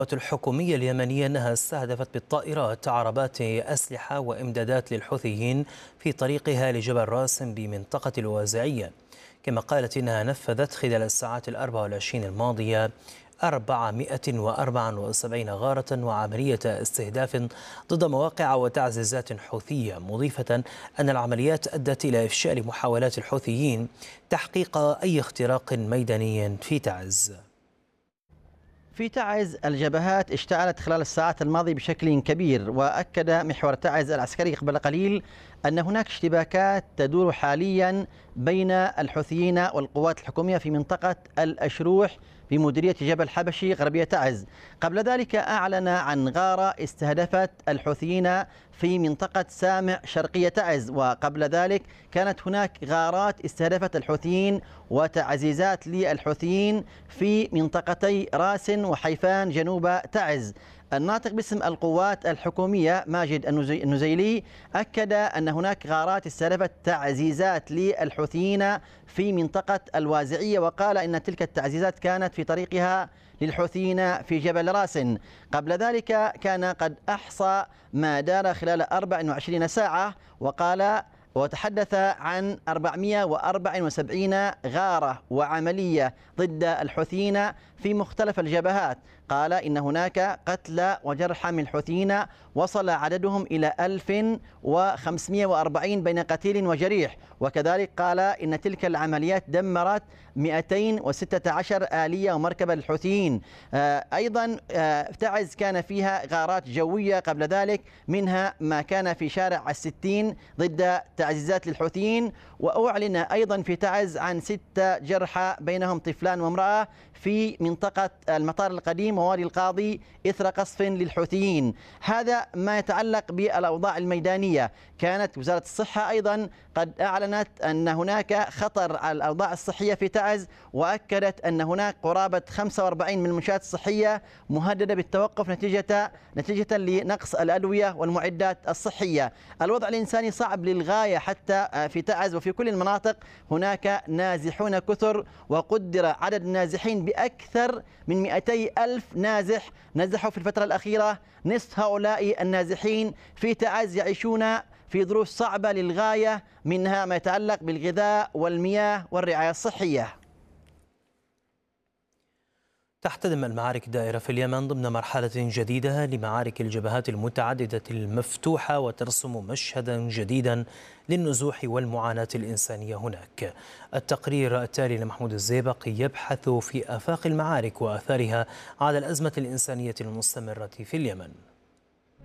الحكومية اليمنية أنها استهدفت بالطائرات عربات أسلحة وإمدادات للحوثيين في طريقها لجبل راسم بمنطقة الوازعية. كما قالت إنها نفذت خلال الساعات 24 الماضية 474 غارة وعملية استهداف ضد مواقع وتعزيزات حوثية، مضيفة أن العمليات أدت إلى إفشال محاولات الحوثيين تحقيق أي اختراق ميداني في تعز. في تعز الجبهات اشتعلت خلال الساعات الماضية بشكل كبير، وأكد محور تعز العسكري قبل قليل أن هناك اشتباكات تدور حاليا بين الحوثيين والقوات الحكومية في منطقة الأشروح بمديرية جبل حبشي غربية تعز. قبل ذلك أعلن عن غارة استهدفت الحوثيين في منطقة سامع شرقية تعز، وقبل ذلك كانت هناك غارات استهدفت الحوثيين وتعزيزات للحوثيين في منطقتي راس وحيفان جنوب تعز. الناطق باسم القوات الحكومية ماجد النزيلي أكد أن هناك غارات استهدفت تعزيزات للحوثيين في منطقة الوازعية، وقال إن تلك التعزيزات كانت في طريقها للحوثيين في جبل راسن. قبل ذلك كان قد أحصى ما دار خلال 24 ساعة، وقال وتحدث عن 474 غارة وعملية ضد الحوثيين في مختلف الجبهات. قال إن هناك قتلى وجرحى من الحوثيين وصل عددهم إلى 1540 بين قتيل وجريح، وكذلك قال إن تلك العمليات دمرت 216 آلية ومركبة للحوثيين. أيضا تعز كان فيها غارات جوية قبل ذلك، منها ما كان في شارع الستين ضد تعزيزات للحوثيين. وأعلن أيضا في تعز عن 6 جرحى بينهم طفلان وامرأة في منطقة المطار القديم ووادي القاضي إثر قصف للحوثيين. هذا ما يتعلق بالأوضاع الميدانية. كانت وزارة الصحة أيضا قد أعلنت أن هناك خطر على الأوضاع الصحية في تعز، وأكدت أن هناك قرابة 45 من المنشآت الصحية مهددة بالتوقف نتيجة لنقص الأدوية والمعدات الصحية. الوضع الإنساني صعب للغاية حتى في تعز وفي كل المناطق. هناك نازحون كثر، وقدر عدد النازحين بأكثر من 200 ألف نازح نزحوا في الفترة الأخيرة. نصف هؤلاء النازحين في تعز يعيشون في ظروف صعبة للغاية، منها ما يتعلق بالغذاء والمياه والرعاية الصحية. تحتدم المعارك الدائرة في اليمن ضمن مرحلة جديدة لمعارك الجبهات المتعددة المفتوحة، وترسم مشهدا جديدا للنزوح والمعاناة الإنسانية هناك. التقرير التالي لمحمود الزيبق يبحث في آفاق المعارك وآثارها على الأزمة الإنسانية المستمرة في اليمن.